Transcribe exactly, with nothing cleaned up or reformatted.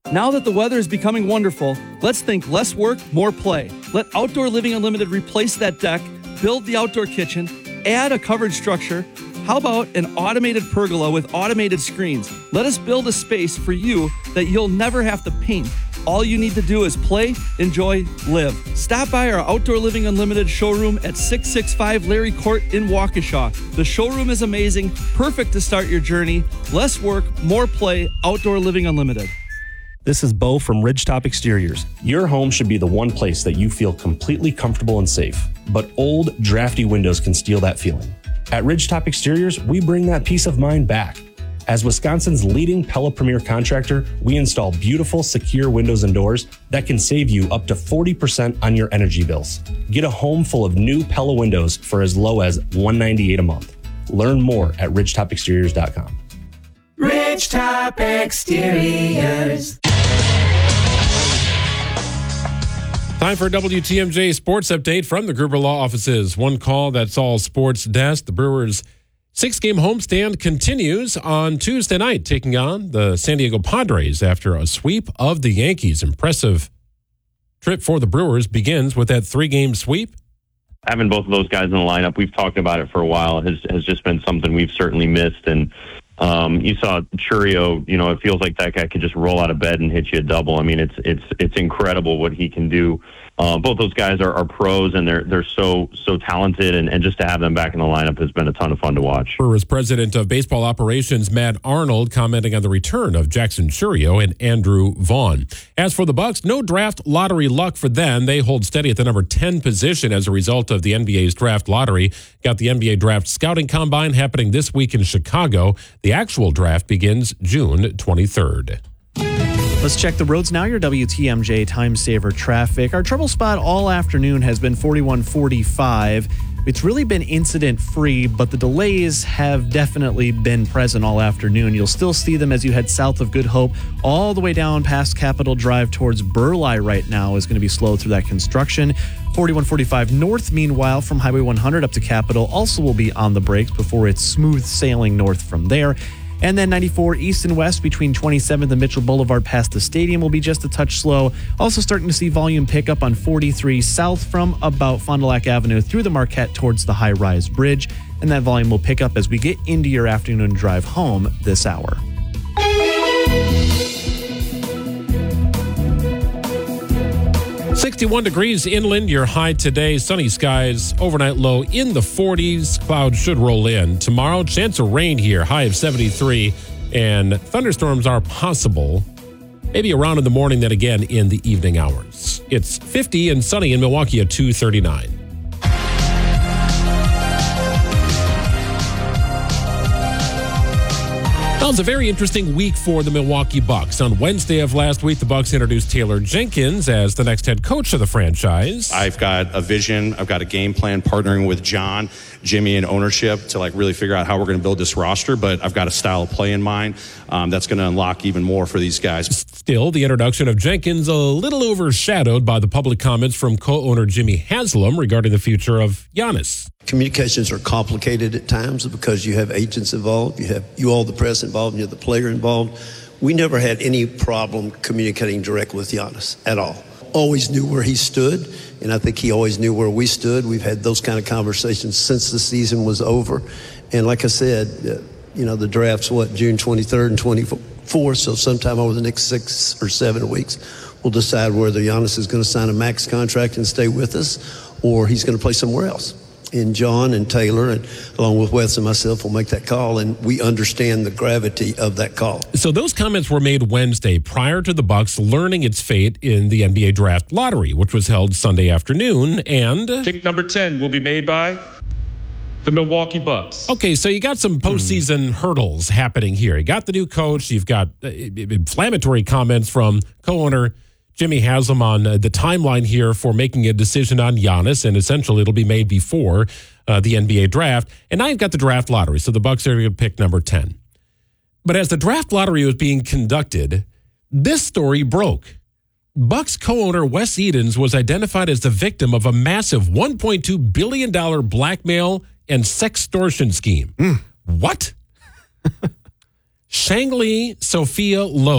Now that the weather is becoming wonderful, let's think less work, more play. Let Outdoor Living Unlimited replace that deck, build the outdoor kitchen, add a covered structure. How about an automated pergola with automated screens? Let us build a space for you that you'll never have to paint. All you need to do is play, enjoy, live. Stop by our Outdoor Living Unlimited showroom at six sixty-five Larry Court in Waukesha. The showroom is amazing, perfect to start your journey. Less work, more play, Outdoor Living Unlimited. This is Bo from Ridgetop Exteriors. Your home should be the one place that you feel completely comfortable and safe, but old, drafty windows can steal that feeling. At Ridgetop Exteriors, we bring that peace of mind back. As Wisconsin's leading Pella Premier contractor, we install beautiful, secure windows and doors that can save you up to forty percent on your energy bills. Get a home full of new Pella windows for as low as one hundred ninety-eight dollars a month. Learn more at ridgetop exteriors dot com. Ridgetop Exteriors. Time for a W T M J sports update from the Gruber Law Offices. One call, that's all sports desk. The Brewers' six-game homestand continues on Tuesday night, taking on the San Diego Padres after a sweep of the Yankees. Impressive trip for the Brewers begins with that three-game sweep. Having both of those guys in the lineup, we've talked about it for a while, has has just been something we've certainly missed. And um, you saw Churio, you know, it feels like that guy could just roll out of bed and hit you a double. I mean, it's it's it's incredible what he can do. Uh, both those guys are, are pros, and they're they're so so talented, and, and just to have them back in the lineup has been a ton of fun to watch. Brewers president of baseball operations Matt Arnold commenting on the return of Jackson Churio and Andrew Vaughn. As for the Bucks, no draft lottery luck for them. They hold steady at the number ten position as a result of the N B A's draft lottery. Got the N B A draft scouting combine happening this week in Chicago. The actual draft begins June twenty-third. Let's check the roads now. Your W T M J time saver traffic. Our trouble spot all afternoon has been forty-one forty-five. It's really been incident free, but the delays have definitely been present all afternoon. You'll still see them as you head south of Good Hope all the way down past Capitol Drive towards Burleigh right now is going to be slow through that construction. forty-one forty-five north, meanwhile, from Highway one hundred up to Capitol also will be on the brakes before it's smooth sailing north from there. And then ninety-four east and west between twenty-seventh and Mitchell Boulevard past the stadium will be just a touch slow. Also starting to see volume pick up on forty-three south from about Fond du Lac Avenue through the Marquette towards the high-rise bridge. And that volume will pick up as we get into your afternoon drive home this hour. sixty-one degrees inland, your high today. Sunny skies, overnight low in the forties. Clouds should roll in. Tomorrow, chance of rain here, high of seventy-three. And thunderstorms are possible, maybe around in the morning, then again in the evening hours. It's fifty and sunny in Milwaukee at two thirty-nine. Well, it's a very interesting week for the Milwaukee Bucks. On Wednesday of last week, the Bucks introduced Taylor Jenkins as the next head coach of the franchise. I've got a vision. I've got a game plan partnering with John, Jimmy, and ownership to like really figure out how we're going to build this roster. But I've got a style of play in mind um, that's going to unlock even more for these guys. Still, the introduction of Jenkins a little overshadowed by the public comments from co-owner Jimmy Haslam regarding the future of Giannis. Communications are complicated at times because you have agents involved, you have you all the press involved, and you have the player involved. We never had any problem communicating directly with Giannis at all. Always knew where he stood, and I think he always knew where we stood. We've had those kind of conversations since the season was over. And like I said, uh, you know, the draft's what, June twenty-third and twenty-fourth, so sometime over the next six or seven weeks, we'll decide whether Giannis is going to sign a max contract and stay with us, or he's going to play somewhere else. And John and Taylor, and along with Wes and myself, will make that call, and we understand the gravity of that call. So those comments were made Wednesday prior to the Bucks learning its fate in the N B A draft lottery, which was held Sunday afternoon. And pick number ten will be made by the Milwaukee Bucks. Okay, so you got some postseason mm. hurdles happening here. You got the new coach. You've got uh, inflammatory comments from co-owner Jimmy Haslam on uh, the timeline here for making a decision on Giannis, and essentially it'll be made before uh, the N B A draft. And now you've got the draft lottery, so the Bucks are going to pick number ten. But as the draft lottery was being conducted, this story broke. Bucks co-owner Wes Edens was identified as the victim of a massive one point two billion dollars blackmail and sextortion scheme. Mm. What? Shangli Sophia Lowe